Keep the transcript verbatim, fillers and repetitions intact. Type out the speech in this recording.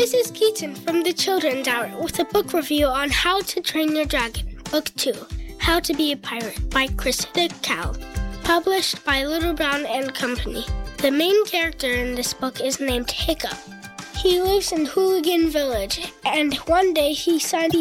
This is Keaton from the Children's Hour with a book review on How to Train Your Dragon, Book two, How to Be a Pirate by Cressida Cal, published by Little Brown and Company. The main character in this book is named Hiccup. He lives in Hooligan Village, and one day he signed